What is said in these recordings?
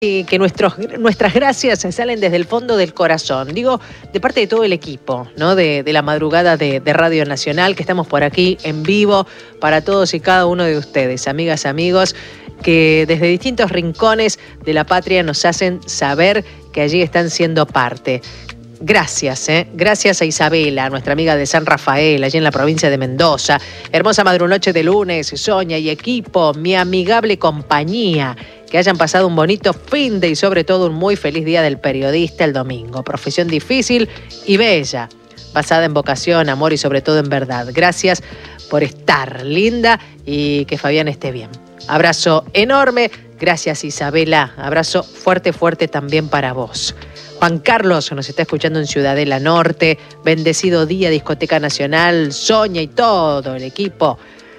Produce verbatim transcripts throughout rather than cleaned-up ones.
Y que nuestros, nuestras gracias salen desde el fondo del corazón. Digo, de parte de todo el equipo, ¿no? De, de la madrugada de, de Radio Nacional, que estamos por aquí en vivo para todos y cada uno de ustedes, amigas, amigos, que desde distintos rincones de la patria nos hacen saber que allí están siendo parte. Gracias, ¿eh? Gracias a Isabela, nuestra amiga de San Rafael, allí en la provincia de Mendoza. Hermosa madrunoche de lunes, Sonia y equipo, mi amigable compañía. Que hayan pasado un bonito fin de y sobre todo un muy feliz día del periodista el domingo. Profesión difícil y bella, basada en vocación, amor y sobre todo en verdad. Gracias por estar, linda, y que Fabián esté bien. Abrazo enorme. Gracias, Isabela. Abrazo fuerte, fuerte también para vos. Juan Carlos nos está escuchando en Ciudadela Norte. Bendecido día, Discoteca Nacional, Sonia y todo el equipo.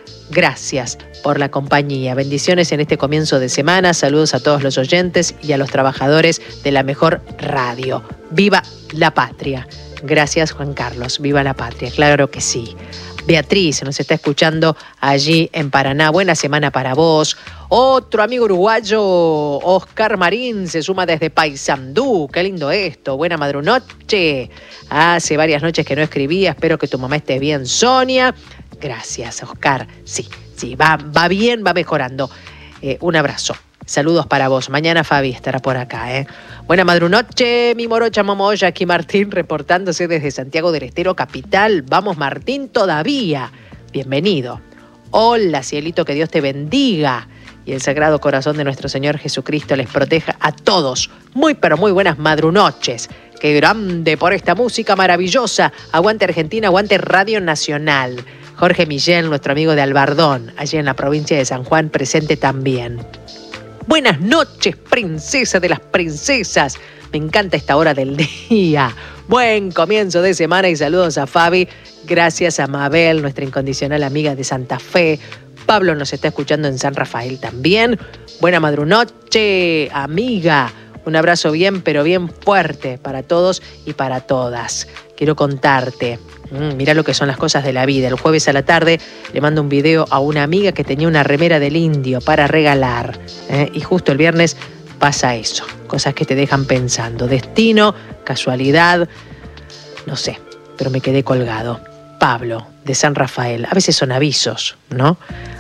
Gracias por la compañía. Bendiciones en este comienzo de semana. Saludos a todos los oyentes y a los trabajadores de la mejor radio. ¡Viva la patria! Gracias, Juan Carlos. ¡Viva la patria! Claro que sí. Beatriz nos está escuchando allí en Paraná. Buena semana para vos. Otro amigo uruguayo, Oscar Marín, se suma desde Paysandú. Qué lindo esto. Buena madrunoche. Hace varias noches que no escribía. Espero que tu mamá esté bien, Sonia. Gracias, Oscar. Sí, sí, va, va bien, va mejorando. Eh, un abrazo. Saludos para vos. Mañana Fabi estará por acá, ¿eh? Buena madrunoche, mi morocha momoya. Aquí Martín reportándose desde Santiago del Estero, capital. Vamos, Martín, todavía. Bienvenido. Hola, cielito, que Dios te bendiga. Y el Sagrado Corazón de nuestro Señor Jesucristo les proteja a todos. Muy, pero muy buenas madrunoches. Qué grande por esta música maravillosa. Aguante Argentina, aguante Radio Nacional. Jorge Millén, nuestro amigo de Albardón, allí en la provincia de San Juan, presente también. Buenas noches, princesa de las princesas. Me encanta esta hora del día. Buen comienzo de semana y saludos a Fabi. Gracias a Mabel, nuestra incondicional amiga de Santa Fe. Pablo nos está escuchando en San Rafael también. Buena madrunoche, amiga. Un abrazo bien, pero bien fuerte para todos y para todas. Quiero contarte, mmm, mirá lo que son las cosas de la vida. El jueves a la tarde le mando un video a una amiga que tenía una remera del indio para regalar. ¿eh? Y justo el viernes pasa eso. Cosas que te dejan pensando. Destino, casualidad, no sé, pero me quedé colgado. Pablo, de San Rafael. A veces son avisos, ¿no?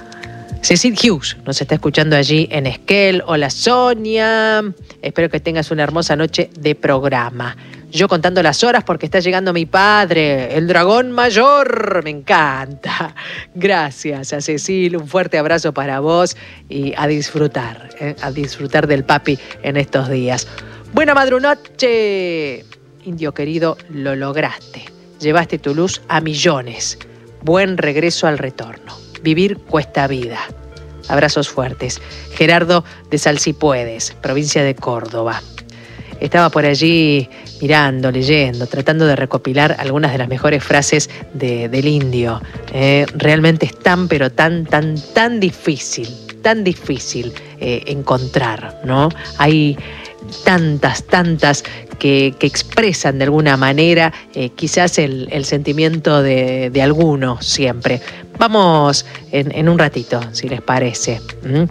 Cecil Hughes nos está escuchando allí en Esquel. Hola, Sonia. Espero que tengas una hermosa noche de programa. Yo contando las horas porque está llegando mi padre, el dragón mayor. Me encanta. Gracias a Cecil. Un fuerte abrazo para vos y a disfrutar, ¿eh? a disfrutar del papi en estos días. Buena madrunoche. Indio querido, lo lograste. Llevaste tu luz a millones. Buen regreso al retorno. Vivir cuesta vida. Abrazos fuertes. Gerardo de Salsipuedes, provincia de Córdoba. Estaba por allí mirando, leyendo, tratando de recopilar algunas de las mejores frases de, del indio. Eh, realmente es tan, pero tan, tan, tan difícil, tan difícil eh, encontrar, ¿no? Hay tantas, tantas que, que expresan de alguna manera eh, quizás el, el sentimiento de, de alguno siempre. Vamos en, en un ratito, si les parece, ¿m?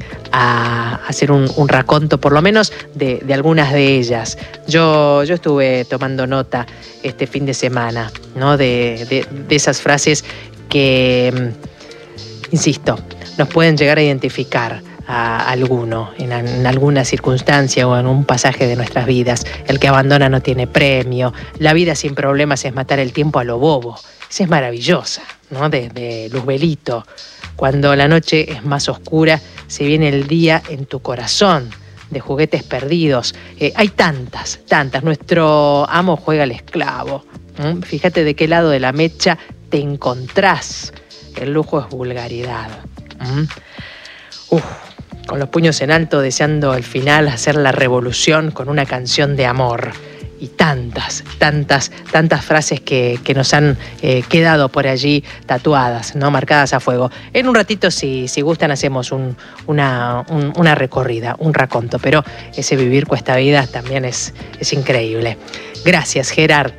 a hacer un, un raconto, por lo menos, de, de algunas de ellas. Yo, yo estuve tomando nota este fin de semana, ¿no? de, de, de esas frases que, insisto, nos pueden llegar a identificar a alguno en, en alguna circunstancia o en un pasaje de nuestras vidas. El que abandona no tiene premio. La vida sin problemas es matar el tiempo a lo bobo. Esa es maravillosa, ¿no? De, de Luzbelito. Cuando la noche es más oscura, se viene el día en tu corazón. De Juguetes Perdidos. Eh, hay tantas, tantas. Nuestro amo juega al esclavo. ¿Mm? Fíjate de qué lado de la mecha te encontrás. El lujo es vulgaridad. ¿Mm? Uf. Con los puños en alto, deseando al final hacer la revolución con una canción de amor. Y tantas, tantas, tantas frases que, que nos han eh, quedado por allí tatuadas, ¿no? Marcadas a fuego. En un ratito, si, si gustan, hacemos un, una, un, una recorrida, un raconto. Pero ese vivir cuesta vida también es, es increíble. Gracias, Gerard.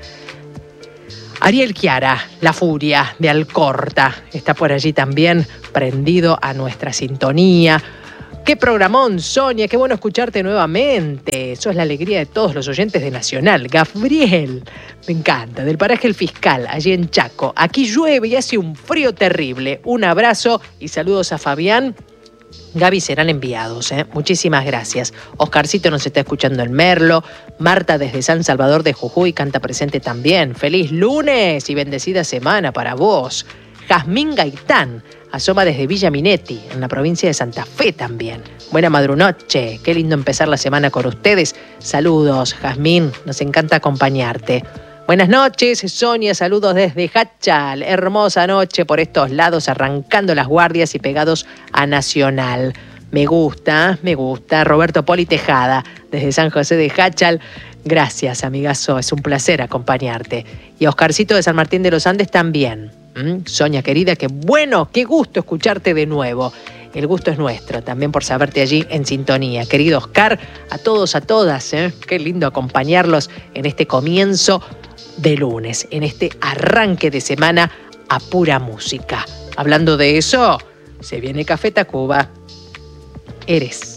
Ariel Chiara, La Furia de Alcorta, está por allí también prendido a nuestra sintonía. Qué programón, Sonia, qué bueno escucharte nuevamente. Sos la alegría de todos los oyentes de Nacional. Gabriel, me encanta, del paraje El Fiscal, allí en Chaco. Aquí llueve y hace un frío terrible. Un abrazo y saludos a Fabián. Gaby, serán enviados, ¿eh? Muchísimas gracias. Oscarcito nos está escuchando en Merlo. Marta desde San Salvador de Jujuy canta presente también. Feliz lunes y bendecida semana para vos. Jazmín Gaitán asoma desde Villa Minetti, en la provincia de Santa Fe también. Buena madrunoche, qué lindo empezar la semana con ustedes. Saludos, Jazmín, nos encanta acompañarte. Buenas noches, Sonia, saludos desde Hachal. Hermosa noche por estos lados, arrancando las guardias y pegados a Nacional. Me gusta, me gusta. Roberto Poli Tejada, desde San José de Hachal. Gracias, amigazo, es un placer acompañarte. Y Oscarcito de San Martín de los Andes también. ¿Mm? Sonia, querida, qué bueno, qué gusto escucharte de nuevo. El gusto es nuestro, también por saberte allí en sintonía. Querido Oscar, a todos, a todas, ¿eh? Qué lindo acompañarlos en este comienzo de lunes, en este arranque de semana a pura música. Hablando de eso, se viene Café Tacuba. Eres.